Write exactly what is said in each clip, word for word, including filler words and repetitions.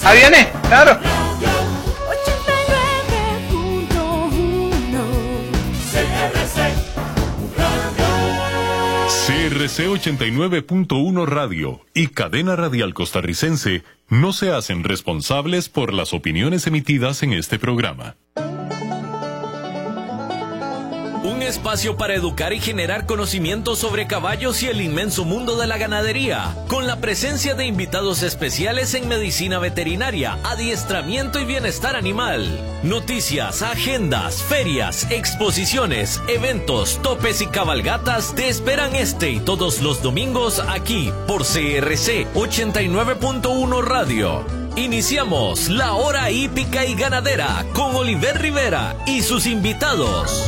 Ahí viene, claro. C R C ochenta y nueve punto uno Radio y Cadena Radial Costarricense no se hacen responsables por las opiniones emitidas en este programa. Un espacio para educar y generar conocimiento sobre caballos y el inmenso mundo de la ganadería, con la presencia de invitados especiales en medicina veterinaria, adiestramiento y bienestar animal. Noticias, agendas, ferias, exposiciones, eventos, topes y cabalgatas te esperan este y todos los domingos aquí por C R C ochenta y nueve punto uno Radio. Iniciamos la hora hípica y ganadera con Oliver Rivera y sus invitados.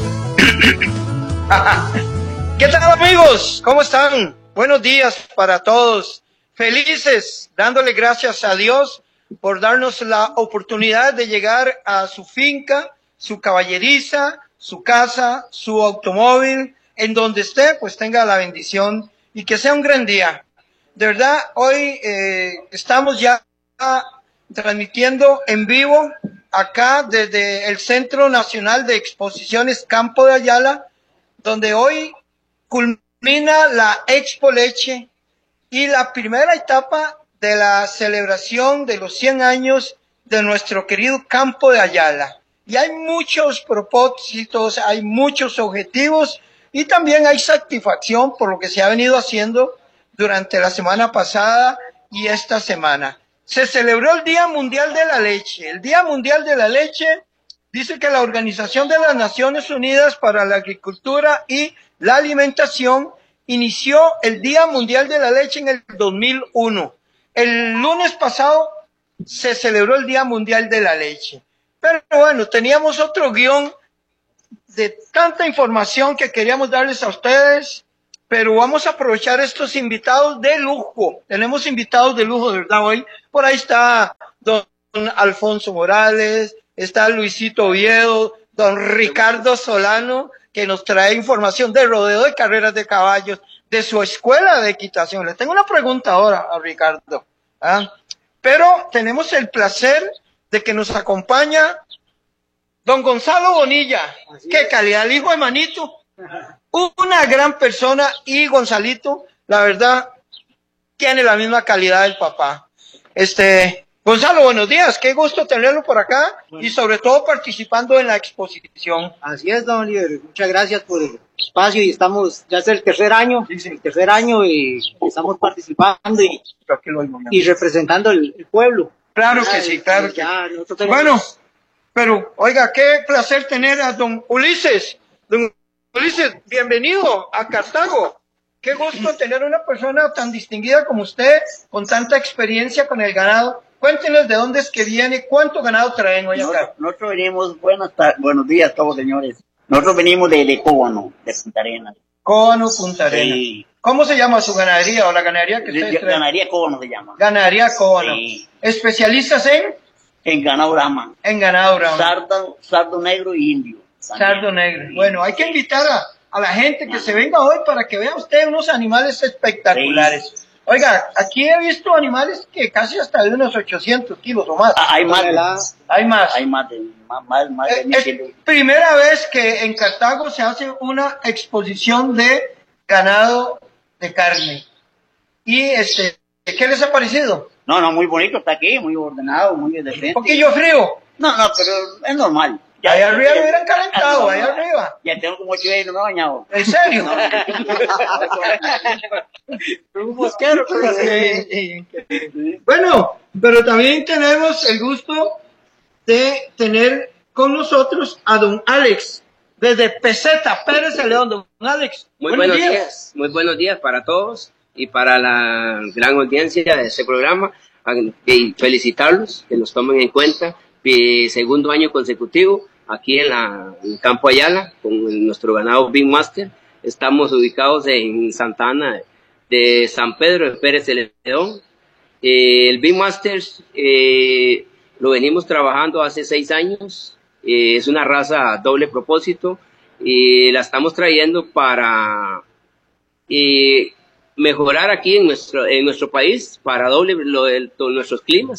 ¿Qué tal, amigos? ¿Cómo están? Buenos días para todos. Felices, dándole gracias a Dios por darnos la oportunidad de llegar a su finca, su caballeriza, su casa, su automóvil, en donde esté, pues tenga la bendición y que sea un gran día. De verdad, hoy eh, estamos ya transmitiendo en vivo acá desde el Centro Nacional de Exposiciones Campo de Ayala, donde hoy culmina la Expo Leche y la primera etapa de la celebración de los cien años de nuestro querido Campo de Ayala. Y hay muchos propósitos, hay muchos objetivos y también hay satisfacción por lo que se ha venido haciendo durante la semana pasada y esta semana. Se celebró el Día Mundial de la Leche. El Día Mundial de la Leche dice que la Organización de las Naciones Unidas para la Agricultura y la Alimentación inició el Día Mundial de la Leche en el dos mil uno. El lunes pasado se celebró el Día Mundial de la Leche. Pero bueno, teníamos otro guión de tanta información que queríamos darles a ustedes, pero vamos a aprovechar estos invitados de lujo. Tenemos invitados de lujo, de verdad, hoy. Por ahí está don Alfonso Morales, está Luisito Oviedo, don Ricardo Solano, que nos trae información de rodeo, de carreras de caballos, de su escuela de equitación. Le tengo una pregunta ahora a Ricardo, ¿ah? Pero tenemos el placer de que nos acompaña don Gonzalo Bonilla. Así qué es. Calidad, el hijo de Manito. Una gran persona, y Gonzalito, la verdad, tiene la misma calidad del papá. Este, Gonzalo, buenos días, qué gusto tenerlo por acá, bueno, y sobre todo participando en la exposición. Así es, don Oliver, muchas gracias por el espacio y estamos, ya es el tercer año, sí, sí. el tercer año y estamos participando y, y representando el, el pueblo. Claro que sí, claro que sí. Tenemos... Bueno, pero, oiga, qué placer tener a don Ulises, don Ulises, bienvenido a Cartago. Qué gusto tener una persona tan distinguida como usted, con tanta experiencia con el ganado. Cuéntenos de dónde es que viene, cuánto ganado traen hoy acá. Nosotros, nosotros venimos, buenas buenos días a todos, señores. Nosotros venimos de, de Cóbano, de Punta Arenas. Cóbano, Punta Arenas. Sí. ¿Cómo se llama su ganadería o la ganadería que ustedes traen? Ganadería Cóbano se llama. Ganadería Cóbano. Sí. ¿Especialistas en? En ganado Brahma. En ganado Brahma. Sardo, sardo negro y indio. También. Sardo negro. Bueno, hay que invitar a, a la gente que se venga hoy para que vea usted unos animales espectaculares. Sí. Oiga, aquí he visto animales que casi hasta de unos ochocientos kilos o más. Ah, hay más. La, hay más. Hay más de, más, más, más de es, es primera vez que en Cartago se hace una exposición de ganado de carne. Y este, ¿qué les ha parecido? No, no, muy bonito, está aquí, muy ordenado, muy decente. ¿Un poquillo frío? No, no, pero es normal. Ya, allá arriba lo hubieran calentado, no, allá arriba. Ya tengo como ocho días y no me he bañado. ¿En serio? No. Un mosquero, pero sí. Bueno, pero también tenemos el gusto de tener con nosotros a don Alex, desde Peseta, Pérez de León. Don Alex, muy buenos, buenos días. días. Muy buenos días para todos y para la gran audiencia de este programa. Y felicitarlos, que nos tomen en cuenta. Y segundo año consecutivo aquí en, la, en el Campo Ayala con nuestro ganado Big Master. Estamos ubicados en Santa Ana de San Pedro de Pérez de León. Eh, el Big Master eh, lo venimos trabajando hace seis años. Eh, es una raza doble propósito y la estamos trayendo para eh, mejorar aquí en nuestro en nuestro país para doble lo de nuestros climas,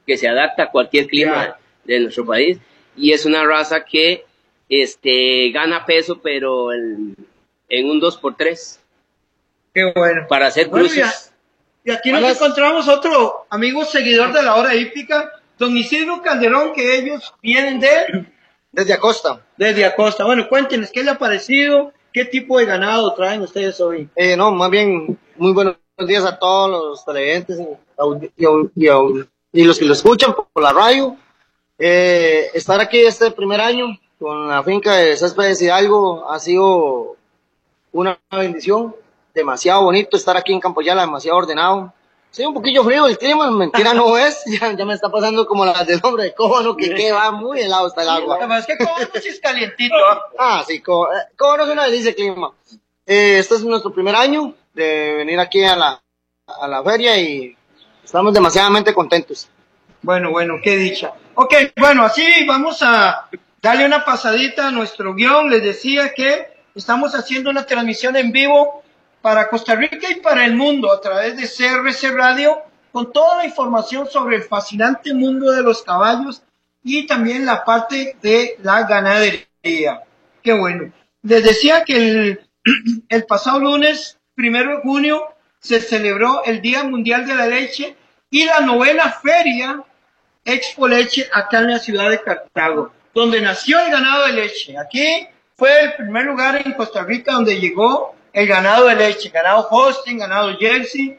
que se adapta a cualquier clima Yeah. de, de nuestro país, y es una raza que este, gana peso, pero el, en un dos por tres. Qué bueno. Para hacer Bueno, cruces. Y aquí nos encontramos otro amigo seguidor de la hora hípica, don Isidro Calderón, que ellos vienen de... Desde Acosta. Desde Acosta. Bueno, cuéntenos, ¿qué le ha parecido? ¿Qué tipo de ganado traen ustedes hoy? Eh, no, más bien, muy buenos días a todos los televidentes y, y, y, y los que lo escuchan por la radio. Eh, estar aquí este primer año con la finca de Céspedes Hidalgo ha sido una bendición. Demasiado bonito estar aquí en Campoyala, demasiado ordenado. Sí, un poquillo frío el clima, mentira no es, ya, ya me está pasando como las del hombre de Cóbano, que, que va muy helado está el agua. Además que Cóbano sí es calientito. Ah, sí, Cóbano es una delicia el clima. Eh, este es nuestro primer año de venir aquí a la, a la feria y estamos demasiadamente contentos. Bueno, bueno, qué dicha. Ok, bueno, así vamos a darle una pasadita a nuestro guión. Les decía que estamos haciendo una transmisión en vivo para Costa Rica y para el mundo a través de C R C Radio, con toda la información sobre el fascinante mundo de los caballos y también la parte de la ganadería. Qué bueno. Les decía que el, el pasado lunes, primero de junio, se celebró el Día Mundial de la Leche y la novena feria Expo Leche acá en la ciudad de Cartago, donde nació el ganado de leche. Aquí fue el primer lugar en Costa Rica donde llegó el ganado de leche, ganado Holstein, ganado Jersey.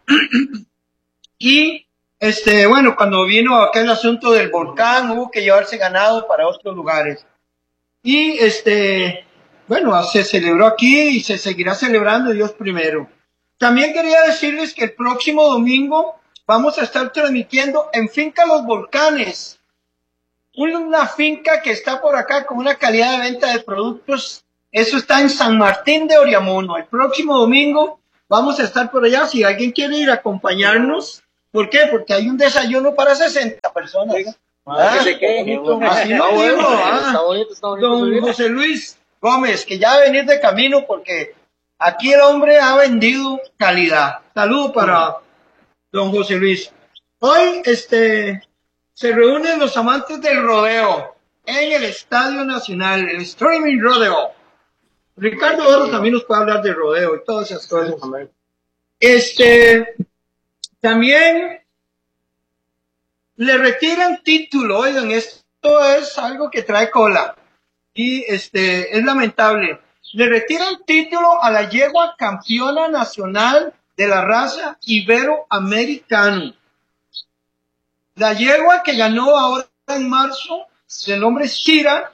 Y, este, bueno, cuando vino acá el asunto del volcán, hubo que llevarse ganado para otros lugares. Y, este, bueno, se celebró aquí y se seguirá celebrando, Dios primero. También quería decirles que el próximo domingo vamos a estar transmitiendo en Finca Los Volcanes, una finca que está por acá con una calidad de venta de productos. Eso está en San Martín de Oriamuno. El próximo domingo vamos a estar por allá. Si alguien quiere ir a acompañarnos, ¿por qué? Porque hay un desayuno para sesenta personas. Ah, que se quede. Así Está lo bueno, digo, ah. está bonito, está bonito. Don José Luis Gómez, que ya va a venir de camino porque aquí el hombre ha vendido calidad. Saludos para don José Luis. Hoy este, se reúnen los amantes del rodeo en el Estadio Nacional, el Streaming Rodeo. Ricardo Oro también nos puede hablar de rodeo y todas esas cosas. Este, también le retiran título. Oigan, esto es algo que trae cola y este es lamentable. Le retiran título a la yegua campeona nacional de la raza iberoamericano. La yegua que ganó ahora en marzo, de nombre Shira,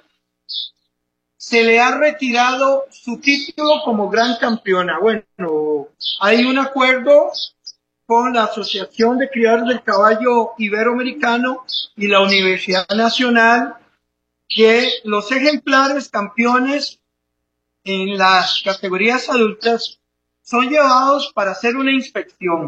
se le ha retirado su título como gran campeona. Bueno, hay un acuerdo con la Asociación de Criadores del Caballo Iberoamericano y la Universidad Nacional, que los ejemplares campeones en las categorías adultas son llevados para hacer una inspección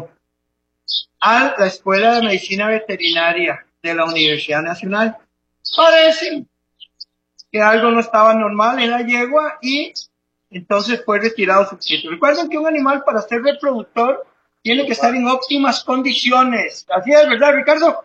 a la Escuela de Medicina Veterinaria de la Universidad Nacional. Parece que algo no estaba normal en la yegua y entonces fue retirado su título. Recuerden que un animal para ser reproductor tiene que estar en óptimas condiciones. Así es, ¿verdad, Ricardo?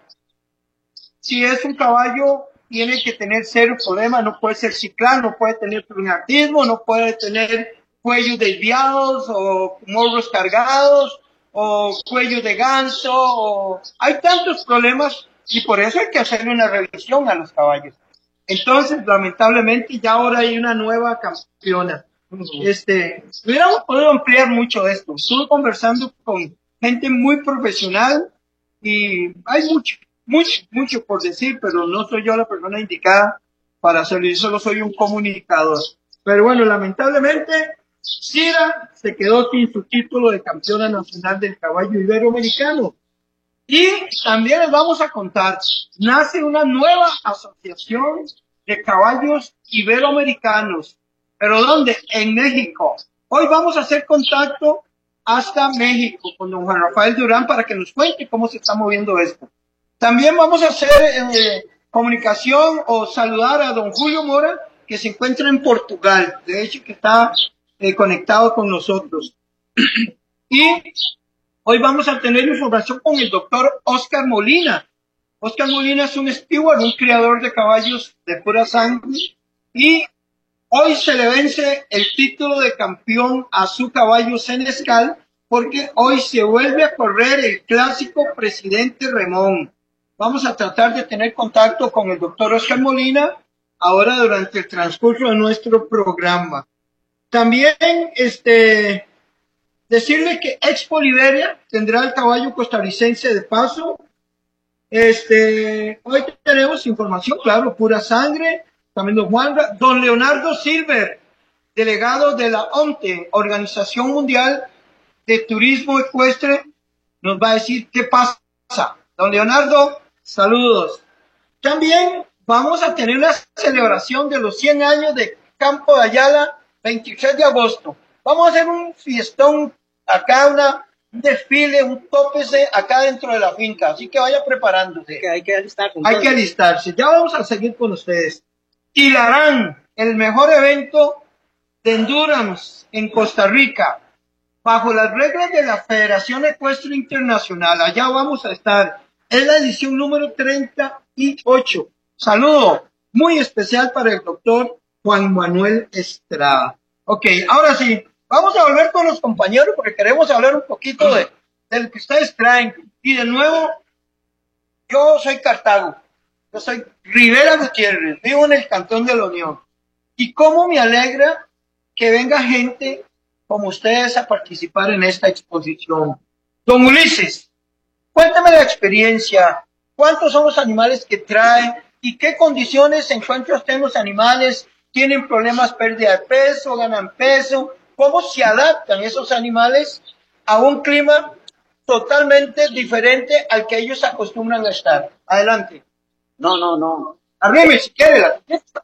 Si es un caballo, tiene que tener cero problema, no puede ser ciclán, no puede tener pragmatismo, no puede tener cuellos desviados o morros cargados o cuello de ganso. O... Hay tantos problemas y por eso hay que hacerle una revisión a los caballos. Entonces, lamentablemente, ya ahora hay una nueva campeona. Este, hubiéramos podido ampliar mucho esto. Estuve conversando con gente muy profesional y hay mucho, mucho, mucho por decir, pero no soy yo la persona indicada para hacerlo. Yo solo soy un comunicador. Pero bueno, lamentablemente, Shira se quedó sin su título de campeona nacional del caballo iberoamericano. Y también les vamos a contar, nace una nueva asociación de caballos iberoamericanos. ¿Pero dónde? En México. Hoy vamos a hacer contacto hasta México con don Juan Rafael Durán para que nos cuente cómo se está moviendo esto. También vamos a hacer eh, comunicación o saludar a don Julio Mora, que se encuentra en Portugal. De hecho, que está eh, conectado con nosotros. Y hoy vamos a tener información con el doctor Oscar Molina. Oscar Molina es un steward, un criador de caballos de pura sangre, y hoy se le vence el título de campeón a su caballo senescal, porque hoy se vuelve a correr el clásico Presidente Remón. Vamos a tratar de tener contacto con el doctor Oscar Molina ahora durante el transcurso de nuestro programa. También este, decirle que Expo Liberia tendrá el caballo costarricense de paso. Este, hoy tenemos información, claro, pura sangre. También don Juan, don Leonardo Silver, delegado de la O N T E, Organización Mundial de Turismo Ecuestre, nos va a decir qué pasa. Don Leonardo, saludos. También vamos a tener la celebración de los cien años de Campo de Ayala, veintitrés de agosto. Vamos a hacer un fiestón acá, una, un desfile, un tópese acá dentro de la finca, así que vaya preparándose. Que hay que alistarse. Hay que alistarse. Ya vamos a seguir con ustedes. Tilarán, el mejor evento de endurance en Costa Rica, bajo las reglas de la Federación Ecuestre Internacional. Allá vamos a estar. Es la edición número treinta y ocho. Saludo muy especial para el doctor Juan Manuel Estrada. Ok, ahora sí, vamos a volver con los compañeros porque queremos hablar un poquito de, de lo que ustedes traen. Y de nuevo, yo soy Cartago. Yo soy Rivera Gutiérrez, vivo en el Cantón de la Unión. Y cómo me alegra que venga gente como ustedes a participar en esta exposición. Don Ulises, cuéntame la experiencia. ¿Cuántos son los animales que traen? ¿Y qué condiciones se encuentran usted en los animales? ¿Tienen problemas, pérdida de peso, ganan peso? ¿Cómo se adaptan esos animales a un clima totalmente diferente al que ellos acostumbran a estar? Adelante. No, no, no. Arriba, si quiere. La...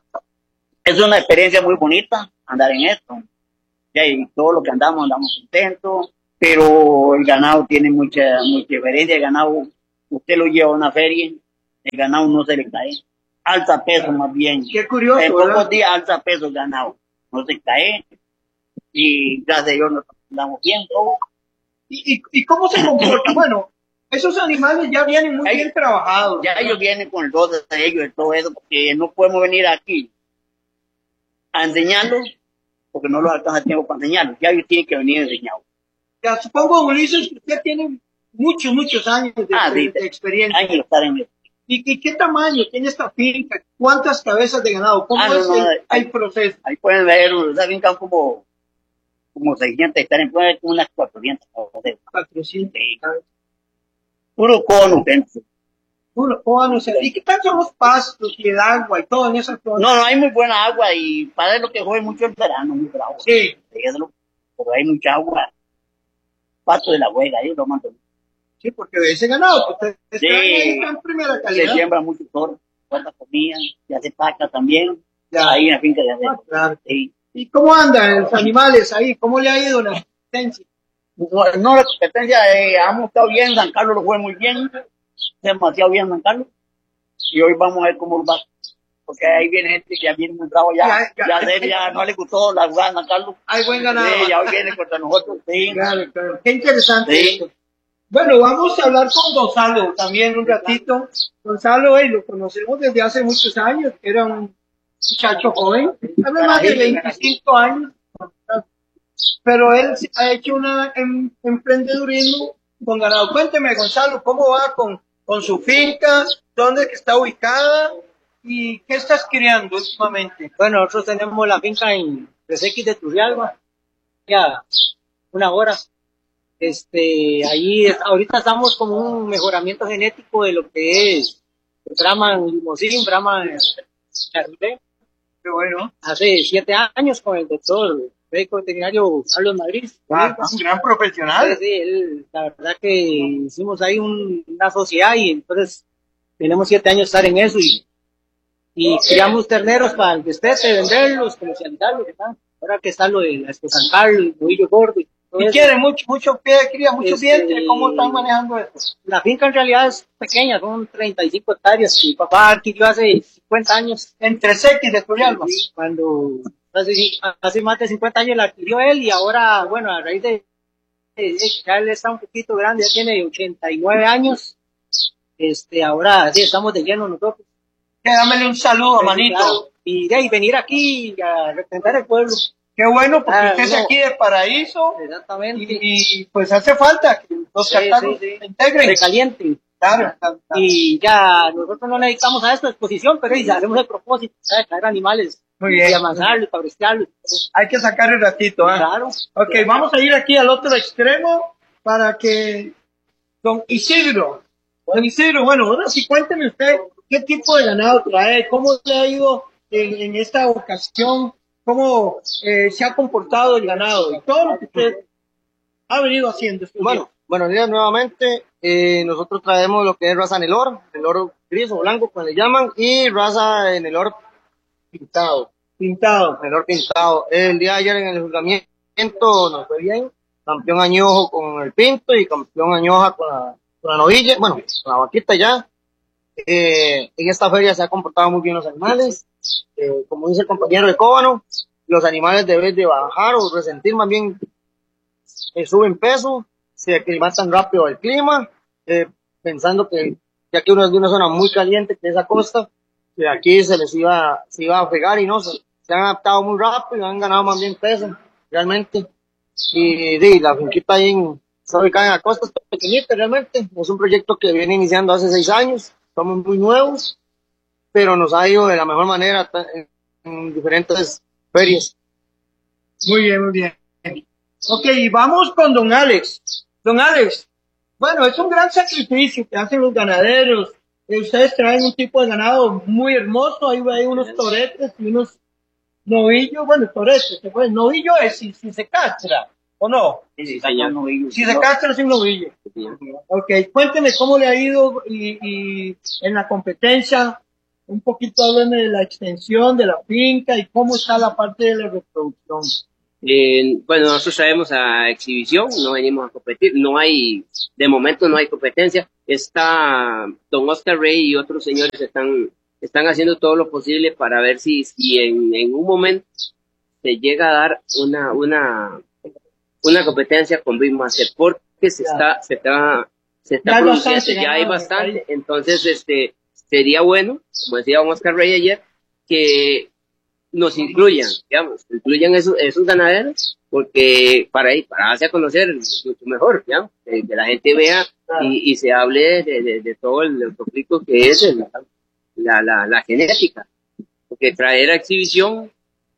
Es una experiencia muy bonita andar en esto. Ya, y todo lo que andamos, andamos contentos, pero el ganado tiene mucha, mucha diferencia. El ganado, usted lo lleva a una feria, el ganado no se le cae. Alza peso más bien. Qué curioso, en ¿verdad? pocos días alza peso el ganado, no se cae. Y gracias a Dios nos andamos bien todo. ¿Y, y, y cómo se comporta? Bueno, esos animales ya vienen muy ellos, bien trabajados. Ya ellos vienen con el dos de ellos y todo eso, porque no podemos venir aquí a enseñarlos, porque no los alcanza tiempo para enseñarlos. Ya ellos tienen que venir enseñados. Ya supongo, Ulises, que usted tiene muchos, muchos años de, ah, de, sí, de experiencia. Años estar en esto. ¿Y, ¿Y qué tamaño tiene esta finca? ¿Cuántas cabezas de ganado? ¿Cómo ah, es no, no, el, ahí, el proceso? Ahí pueden ver, esa finca como, como seiscientas hectáreas, pueden ver como unas cuatrocientas. cuatrocientas. Puro cono dentro. Puro cono. O sea, ¿y qué tal son los pastos y el agua y todo en esa zona? No, no, hay muy buena agua y para lo que juegue mucho el verano, muy bravo. Sí. Pero hay mucha agua. Pasto de la huega, ahí lo mandan. Sí, porque ese ganado, pues, sí, ahí está en primera calidad. Se siembra mucho toro, cuánta comida, se hace paca también. Ya. Ahí en la finca de hacer. Ah, claro. Sí. ¿Y cómo andan los animales ahí? ¿Cómo le ha ido la competencia? No, no la competencia, eh, hemos estado bien, San Carlos lo fue muy bien, demasiado bien San Carlos. Y hoy vamos a ver cómo va. Porque ahí viene gente que ya viene muy bravo ya. Ya, ya, ya, ya no le gustó la jugada a San Carlos. Hay buen ganado. Sí, ya hoy viene contra nosotros. Sí. Claro, claro. Qué interesante sí. esto. Bueno, vamos a hablar con Gonzalo también un ratito. Gonzalo, eh, lo conocemos desde hace muchos años, era un muchacho joven, habla más de veinticinco años, pero él ha hecho una em, emprendedurismo con ganado. Cuénteme, Gonzalo, ¿cómo va con, con su finca? ¿Dónde está ubicada? ¿Y qué estás criando últimamente? Bueno, nosotros tenemos la finca en tres equis de Turrialba, ya una hora. Este, ahí ahorita estamos con un mejoramiento genético de lo que es Brahman Limousin, Brahman Charolais. Qué bueno. Hace siete años con el doctor médico veterinario Carlos Madrid. Ah, un gran profesional. Sí, sí, él, la verdad que hicimos ahí un, una sociedad y entonces tenemos siete años de estar en eso y, y criamos terneros para el destete, venderlos, comercializarlos, ¿verdad? Ahora que está lo de la San Carlos, el novillo gordo. Y quiere mucho, mucho pie de cría, mucho este, vientre. ¿Cómo están manejando esto? La finca en realidad es pequeña, son treinta y cinco hectáreas. Mi papá adquirió hace cincuenta años. En tres equis de Turrialba. Sí, cuando hace, hace más de cincuenta años la adquirió él y ahora, bueno, a raíz de, de, de ya él está un poquito grande, ya tiene ochenta y nueve años. Este, ahora sí estamos de lleno nosotros. Que dámele un saludo, Sí, manito. claro. Y de ahí venir aquí a representar el pueblo. Qué bueno, porque Ah, usted es no. aquí de Paraíso. Exactamente. Y, y, pues hace falta que los Sí, cartagos sí, sí. se integren. Se calienten. Claro, claro, claro. Y ya nosotros no necesitamos a esta exposición, pero y hacemos el propósito, ¿sabes? Traer animales Muy bien. y amasarlos, cabretearlos. Hay que sacar el ratito, ¿ah? Claro. Ok, vamos a ir aquí al otro extremo para que don Isidro, don Isidro, bueno, ahora sí cuénteme usted qué tipo de ganado trae, cómo le ha ido en, en esta ocasión, cómo eh, se ha comportado el ganado y todo lo que usted ha venido haciendo. Bueno, buenos días nuevamente. Eh, nosotros traemos lo que es raza Nelor, Nelor gris o blanco, como le llaman, y raza de Nelor pintado. Pintado. Nelor pintado. El día de ayer en el juzgamiento nos fue bien. Campeón añojo con el pinto y campeón añoja con la, con la novilla, bueno, con la vaquita ya. Eh, en esta feria se ha comportado muy bien los animales. Eh, como dice el compañero de Cóbano, los animales deben de bajar o resentir más bien, eh, suben peso, se aclimatan rápido al clima, eh, pensando que ya que uno es de una zona muy caliente, que es la costa, que aquí se les iba, se iba a pegar y no, se, se han adaptado muy rápido, han ganado más bien peso, realmente. Y, y la finquita ahí en, está ubicada en la costa, es pequeñita realmente, es un proyecto que viene iniciando hace seis años, somos muy nuevos, pero nos ha ido de la mejor manera en, en diferentes ferias. Muy bien, muy bien. Ok, y vamos con don Alex. Don Alex, bueno, es un gran sacrificio que hacen los ganaderos. Eh, Ustedes traen un tipo de ganado muy hermoso, ahí hay unos toretes y unos novillos, bueno, toretes, pues novillo es si, si se castra, ¿o no? Sí, sí, señor. Si se castra es un novillo. Ok, cuénteme cómo le ha ido y, y en la competencia, un poquito hábleme de la extensión de la finca y cómo está la parte de la reproducción. Eh, bueno, nosotros traemos a exhibición, no venimos a competir, no hay, de momento no hay competencia. Está don Oscar Rey y otros señores están, están haciendo todo lo posible para ver si, si en, en un momento se llega a dar una, una, una competencia con Big Master, porque se está, se está, se está Ya hay produciendo, bastante, ya hay ya, bastante, hay. Entonces, este, sería bueno, como decía don Oscar Rey ayer, que nos incluyan, digamos, incluyan esos, esos ganaderos, porque para ir, para darse a conocer mucho mejor, digamos, que, que la gente vea y, y se hable de, de, de todo el tópico que es el, la, la, la genética, porque traer a exhibición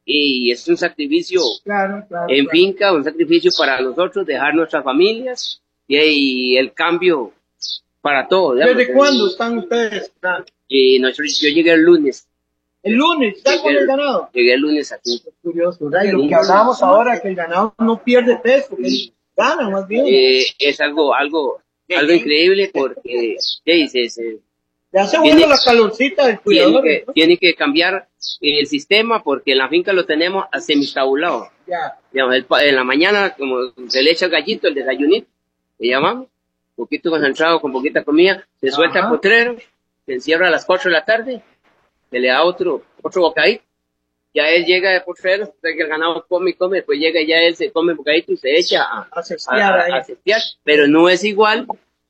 y es un sacrificio Claro, claro, en claro. finca, un sacrificio para nosotros, dejar nuestras familias y, y el cambio para todo. digamos. ¿Desde cuándo están ustedes? Ah, Y nosotros, yo llegué el lunes. el lunes, ya con el ganado. Llegué el lunes aquí. Es curioso, ¿verdad? Y lo que hablábamos ahora, que el ganado no pierde peso, que él gana más bien. Eh, es algo, algo, algo increíble porque ¿qué se, se, Le hace tiene- bueno la calorcita del tiene, cuidador. que, ¿no? tiene que cambiar el sistema porque en la finca lo tenemos semitabulado. Ya. Digamos, el pa- en la mañana, como se le echa el gallito, el desayunito, le llamamos, poquito concentrado con poquita comida, se suelta el Ajá. potrero, se encierra a las cuatro de la tarde, se le da otro, otro bocadito, ya él llega de potrero, o sea que el ganado come y come, después llega y ya él se come el bocadito y se echa a, A a, cestear ahí. a- a cestear, pero no es igual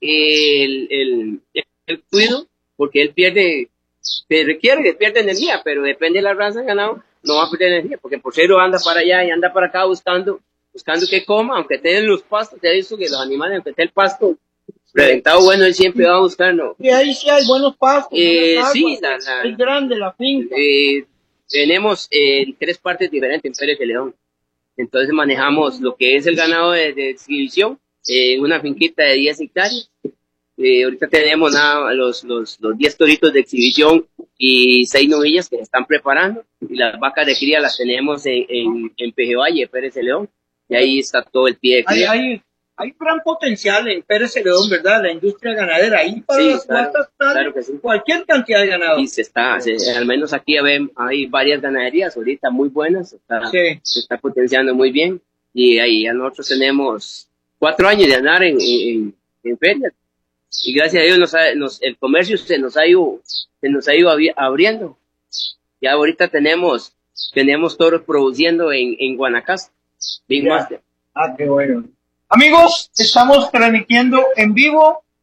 el, el, el cuido, porque él pierde, se requiere que pierde energía, pero depende de la raza del ganado, no va a perder energía, porque el porcero anda para allá y anda para acá buscando, buscando que coma, aunque esté en los pastos, te he visto que los animales, aunque esté el pasto reventado, bueno, él siempre va a buscar, ¿no? Y ahí sí hay buenos pastos. Eh, buenas sí, aguas. la- la- Es grande la finca. Eh, tenemos eh, en tres partes diferentes en Pérez de León. Entonces manejamos lo que es el ganado de, de exhibición eh, en una finquita de diez hectáreas. Eh, ahorita tenemos nada, los, los, los diez toritos de exhibición y seis novillas que se están preparando. Y las vacas de cría las tenemos en, en, en Pejevalle, Pérez de León. Y ahí está todo el pie de Hay, cría. hay, hay gran potencial en Pérez Celedón, ¿verdad? La industria ganadera. Ahí para Sí, las claro, cuartas sale claro que sí. cualquier cantidad de ganado. Y se está, se- al menos aquí hay, hay varias ganaderías ahorita muy buenas, se está, Sí. se está potenciando muy bien. Y ahí ya nosotros tenemos cuatro años de andar en, en, en ferias. Y gracias a Dios nos ha- nos- el comercio se nos ha ido, se nos ha ido abri- abriendo. Ya ahorita tenemos, tenemos toros produciendo en, en Guanacaste, Big Ya. Master. Ah, qué bueno. Amigos, estamos transmitiendo en vivo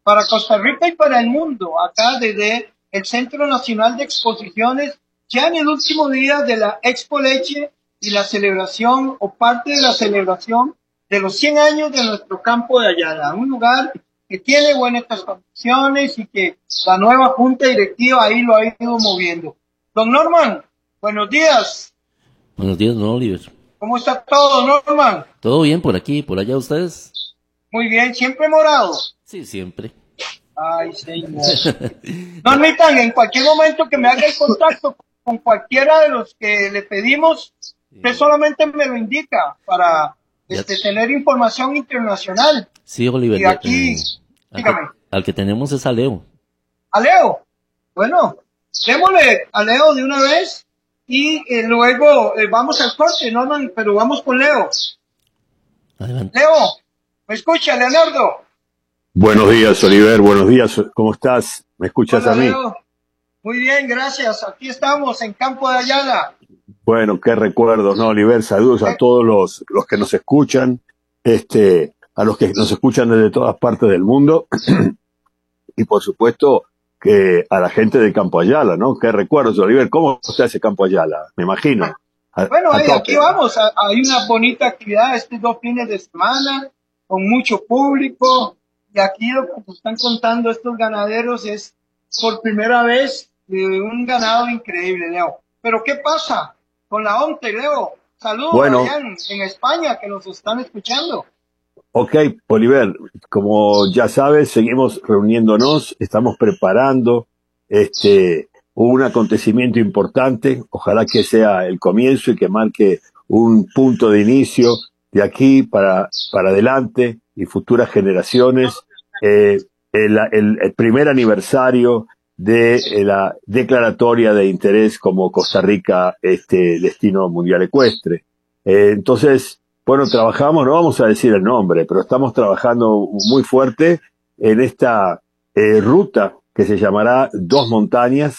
para Costa Rica y para el mundo, acá desde el Centro Nacional de Exposiciones, ya en el último día de la Expo Leche y la celebración o parte de la celebración de los cien años de nuestro campo de Ayala, un lugar que tiene buenas condiciones y que la nueva junta directiva ahí lo ha ido moviendo. Don Norman, buenos días. Buenos días, don Oliver. ¿Cómo está todo, Norman? ¿Todo bien por aquí, por allá ustedes? Muy bien, ¿siempre morado? Sí, siempre. Ay, señor. Normitan, en cualquier momento que me haga el contacto con cualquiera de los que le pedimos, usted solamente me lo indica para este, tener información internacional. Sí, Oliver. Y aquí, eh, dígame. Al que, al que tenemos es a Leo. ¿A Leo? Bueno, démosle a Leo de una vez y eh, luego eh, vamos al corte, Norman, pero vamos con Leo. Adelante. Leo, ¿me escucha, Leonardo? Buenos días, Oliver. Buenos días. ¿Cómo estás? ¿Me escuchas Hola, a mí? Leo. Muy bien, gracias. Aquí estamos en Campo de Ayala. Bueno, qué recuerdos, ¿no, Oliver? Saludos a todos los, los que nos escuchan, este, a los que nos escuchan desde todas partes del mundo y, por supuesto, que a la gente de Campo Ayala, ¿no? Qué recuerdos, Oliver. ¿Cómo está ese Campo Ayala? Me imagino. A, bueno, a hey, aquí vamos. Hay una bonita actividad estos dos fines de semana con mucho público. Y aquí lo que nos están contando estos ganaderos es por primera vez de un ganado increíble, Leo. Pero ¿qué pasa con la ONTE, Leo? Saludos bueno, allá en, en España que nos están escuchando. Ok, Oliver, como ya sabes, seguimos reuniéndonos, estamos preparando este un acontecimiento importante, ojalá que sea el comienzo y que marque un punto de inicio de aquí para, para adelante y futuras generaciones, eh, el, el, el primer aniversario de la declaratoria de interés como Costa Rica, este destino mundial ecuestre. Eh, entonces, bueno, trabajamos, no vamos a decir el nombre, pero estamos trabajando muy fuerte en esta eh, ruta que se llamará Dos Montañas,